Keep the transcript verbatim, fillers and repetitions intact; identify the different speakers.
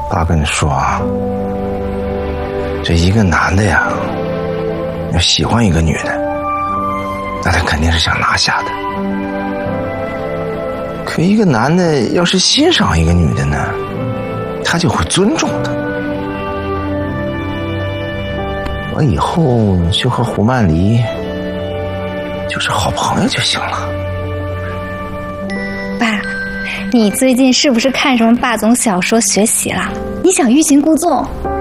Speaker 1: 爸跟你说啊，这一个男的呀，要喜欢一个女的，那他肯定是想拿下的。可一个男的要是欣赏一个女的呢，他就会尊重她。我以后就和胡曼离就是好朋友就行了。
Speaker 2: 爸，你最近是不是看什么霸总小说学习了？你想欲擒故纵？